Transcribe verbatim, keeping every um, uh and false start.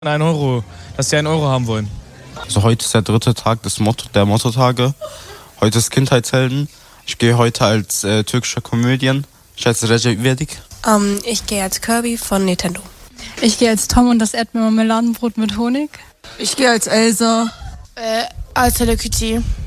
Ein Euro, dass sie einen Euro haben wollen. Also heute ist der dritte Tag des Motto, der Motto-Tage. Heute ist Kindheitshelden. Ich gehe heute als äh, türkischer Comedian. Ich heiße Recep İvedik. Um, ich gehe als Kirby von Nintendo. Ich gehe als Tom und das Erdbeermarmeladenbrot mit Honig. Ich gehe als Elsa. Äh, als Hello Kitty.